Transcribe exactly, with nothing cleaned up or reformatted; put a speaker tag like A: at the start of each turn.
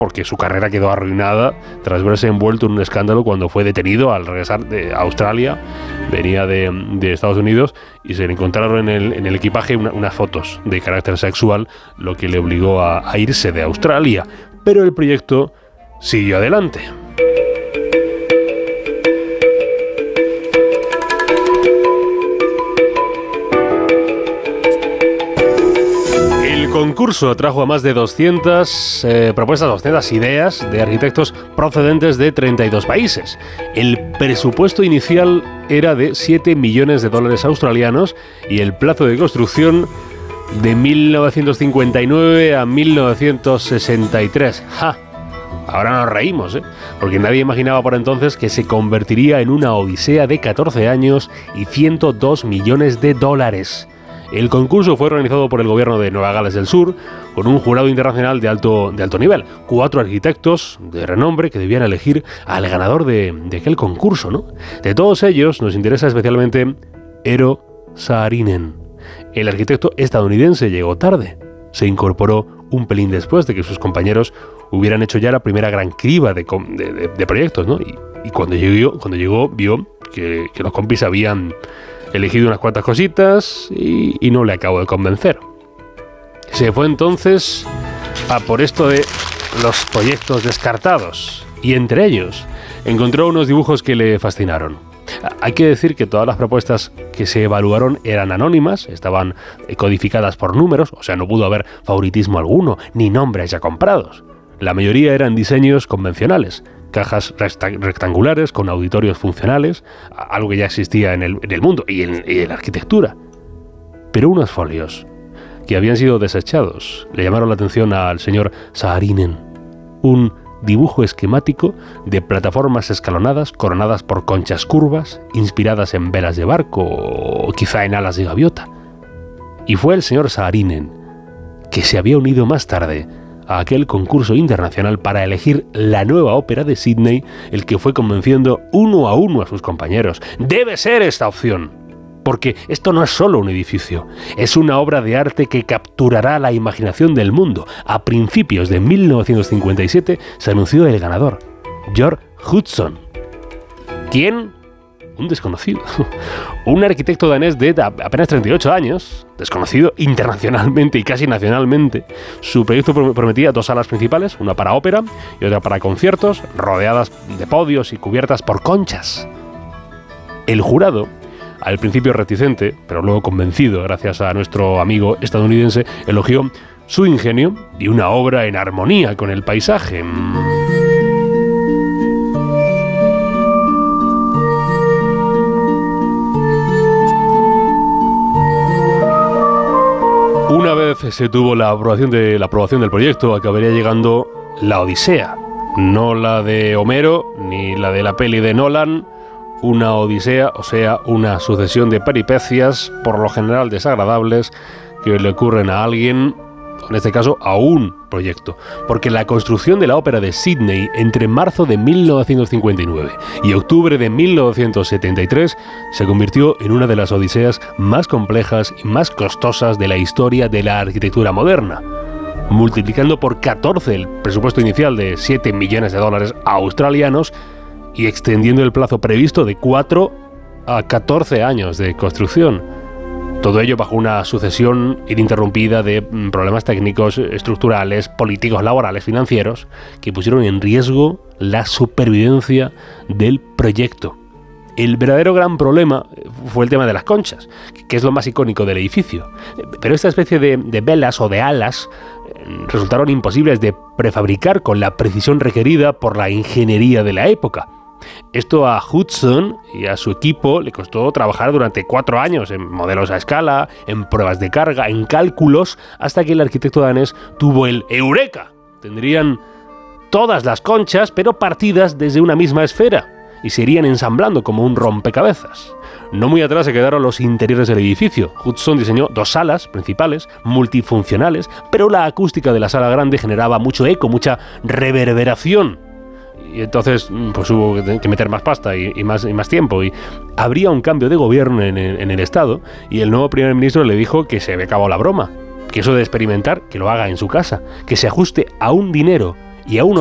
A: porque su carrera quedó arruinada tras verse envuelto en un escándalo cuando fue detenido al regresar de Australia. Venía de, de Estados Unidos y se le encontraron en el, en el equipaje una, unas fotos de carácter sexual, lo que le obligó a, a irse de Australia. Pero el proyecto siguió adelante. El concurso atrajo a más de doscientas eh, propuestas, doscientas ideas de arquitectos procedentes de treinta y dos países. El presupuesto inicial era de siete millones de dólares australianos y el plazo de construcción de mil novecientos cincuenta y nueve a mil novecientos sesenta y tres. ¡Ja! Ahora nos reímos, ¿eh? Porque nadie imaginaba por entonces que se convertiría en una odisea de catorce años y ciento dos millones de dólares. El concurso fue organizado por el gobierno de Nueva Gales del Sur con un jurado internacional de alto, de alto nivel. Cuatro arquitectos de renombre que debían elegir al ganador de, de aquel concurso, ¿no? De todos ellos nos interesa especialmente Eero Saarinen. El arquitecto estadounidense llegó tarde. Se incorporó un pelín después de que sus compañeros hubieran hecho ya la primera gran criba de, de, de, de proyectos, ¿no? Y, y cuando llegó, cuando llegó vio que, que los compis habían elegido unas cuantas cositas y, y no le acabó de convencer. Se fue entonces a por esto de los proyectos descartados y entre ellos encontró unos dibujos que le fascinaron. Hay que decir que todas las propuestas que se evaluaron eran anónimas, estaban codificadas por números, o sea, no pudo haber favoritismo alguno, ni nombres ya comprados. La mayoría eran diseños convencionales, cajas rectangulares con auditorios funcionales, algo que ya existía en el, en el mundo y en, y en la arquitectura. Pero unos folios que habían sido desechados le llamaron la atención al señor Saarinen. Un dibujo esquemático de plataformas escalonadas coronadas por conchas curvas, inspiradas en velas de barco o quizá en alas de gaviota. Y fue el señor Saarinen que se había unido más tarde a aquel concurso internacional para elegir la nueva ópera de Sydney, el que fue convenciendo uno a uno a sus compañeros. Debe ser esta opción, porque esto no es solo un edificio, es una obra de arte que capturará la imaginación del mundo. A principios de mil novecientos cincuenta y siete se anunció el ganador, George Hudson. ¿Quién? Un desconocido. Un arquitecto danés de apenas treinta y ocho años, desconocido internacionalmente y casi nacionalmente. Su proyecto prometía dos salas principales, una para ópera y otra para conciertos, rodeadas de podios y cubiertas por conchas. El jurado, al principio reticente, pero luego convencido gracias a nuestro amigo estadounidense, elogió su ingenio y una obra en armonía con el paisaje. Una vez se tuvo la aprobación, de, la aprobación del proyecto, acabaría llegando la Odisea. No la de Homero, ni la de la peli de Nolan. Una odisea, o sea, una sucesión de peripecias, por lo general desagradables, que le ocurren a alguien, en este caso a un proyecto. Porque la construcción de la ópera de Sydney entre marzo de mil novecientos cincuenta y nueve y octubre de mil novecientos setenta y tres se convirtió en una de las odiseas más complejas y más costosas de la historia de la arquitectura moderna, multiplicando por catorce el presupuesto inicial de siete millones de dólares australianos y extendiendo el plazo previsto de cuatro a catorce años de construcción. Todo ello bajo una sucesión ininterrumpida de problemas técnicos, estructurales, políticos, laborales, financieros, que pusieron en riesgo la supervivencia del proyecto. El verdadero gran problema fue el tema de las conchas, que es lo más icónico del edificio. Pero esta especie de, de velas o de alas resultaron imposibles de prefabricar con la precisión requerida por la ingeniería de la época. Esto a Hudson y a su equipo le costó trabajar durante cuatro años en modelos a escala, en pruebas de carga, en cálculos, hasta que el arquitecto danés tuvo el ¡eureka! Tendrían todas las conchas, pero partidas desde una misma esfera, y se irían ensamblando como un rompecabezas. No muy atrás se quedaron los interiores del edificio. Hudson diseñó dos salas principales, multifuncionales, pero la acústica de la sala grande generaba mucho eco, mucha reverberación. Y entonces pues hubo que meter más pasta y, y, más, y más tiempo. Y habría un cambio de gobierno en el, en el Estado y el nuevo primer ministro le dijo que se había acabado la broma, que eso de experimentar, que lo haga en su casa, que se ajuste a un dinero y aún